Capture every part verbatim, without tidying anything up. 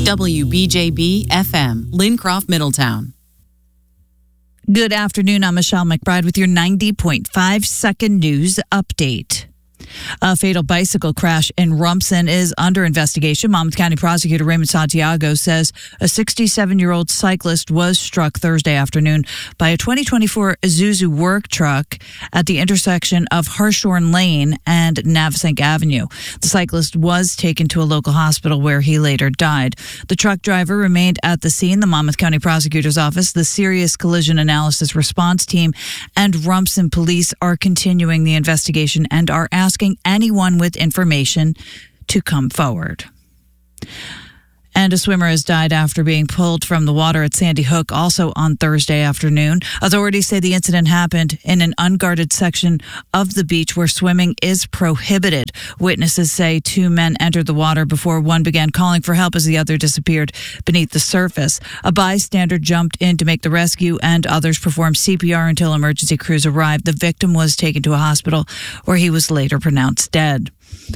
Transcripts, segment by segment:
W B J B F M, Lincroft, Middletown. Good afternoon. I'm Michelle McBride with your ninety point five second news update. A fatal bicycle crash in Rumson is under investigation. Monmouth County Prosecutor Raymond Santiago says a sixty-seven-year-old cyclist was struck Thursday afternoon by a twenty twenty-four Isuzu work truck at the intersection of Harshorn Lane and Navesink Avenue. The cyclist was taken to a local hospital where he later died. The truck driver remained at the scene. The Monmouth County Prosecutor's Office, the Serious Collision Analysis Response Team, and Rumson Police are continuing the investigation and are asking anyone with information to come forward. And a swimmer has died after being pulled from the water at Sandy Hook also on Thursday afternoon. Authorities say the incident happened in an unguarded section of the beach where swimming is prohibited. Witnesses say two men entered the water before one began calling for help as the other disappeared beneath the surface. A bystander jumped in to make the rescue and others performed C P R until emergency crews arrived. The victim was taken to a hospital where he was later pronounced dead.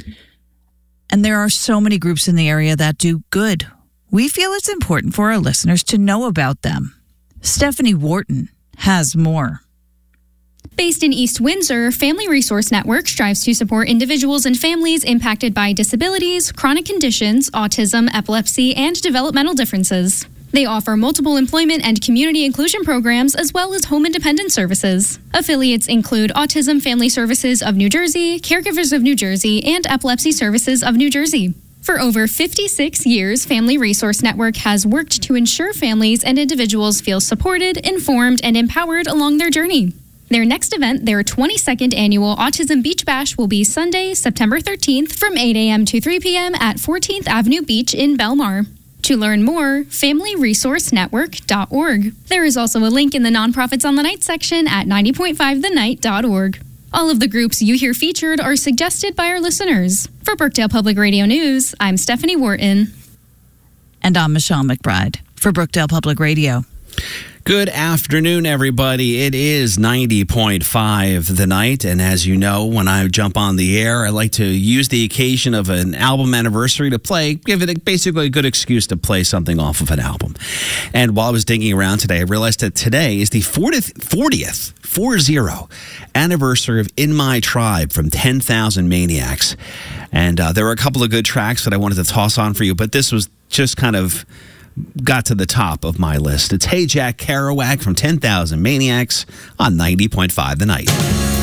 And there are so many groups in the area that do good. We feel it's important for our listeners to know about them. Stephanie Wharton has more. Based in East Windsor, Family Resource Network strives to support individuals and families impacted by disabilities, chronic conditions, autism, epilepsy, and developmental differences. They offer multiple employment and community inclusion programs as well as home independent services. Affiliates include Autism Family Services of New Jersey, Caregivers of New Jersey, and Epilepsy Services of New Jersey. For over fifty-six years, Family Resource Network has worked to ensure families and individuals feel supported, informed, and empowered along their journey. Their next event, their twenty-second annual Autism Beach Bash, will be Sunday, September thirteenth from eight a.m. to three p.m. at fourteenth Avenue Beach in Belmar. To learn more, family resource network dot org. There is also a link in the Nonprofits on the Night section at ninety point five the night dot org. All of the groups you hear featured are suggested by our listeners. For Brookdale Public Radio News, I'm Stephanie Wharton. And I'm Michelle McBride for Brookdale Public Radio. Good afternoon, everybody. It is ninety point five The Night, and as you know, when I jump on the air, I like to use the occasion of an album anniversary to play, give it a, basically a good excuse to play something off of an album. And while I was digging around today, I realized that today is the fortieth, fortieth, four zero anniversary of In My Tribe from ten thousand Maniacs. And uh, there were a couple of good tracks that I wanted to toss on for you, but this was just kind of got to the top of my list. It's Hey Jack Kerouac from ten thousand Maniacs on ninety point five The Night.